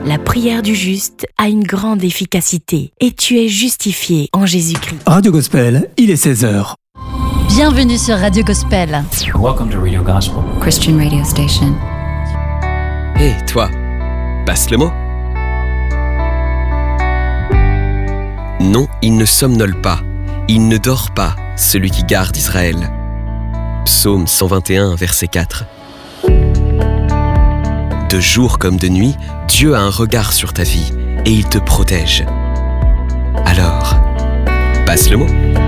La prière du juste a une grande efficacité et tu es justifié en Jésus-Christ. Radio Gospel, il est 16h. Bienvenue sur Radio Gospel. Welcome to Radio Gospel. Christian radio station. Hé, toi, passe le mot. Non, il ne somnole pas, il ne dort pas, celui qui garde Israël. Psaume 121, verset 4. De jour comme de nuit, Dieu a un regard sur ta vie et il te protège. Alors, passe le mot.